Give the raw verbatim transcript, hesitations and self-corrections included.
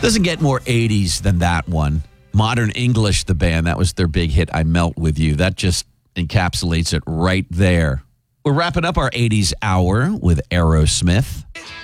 Doesn't get more eighties than that one. Modern English, the band, that was their big hit, I Melt With You. That just encapsulates it right there. We're wrapping up our eighties hour with Aerosmith.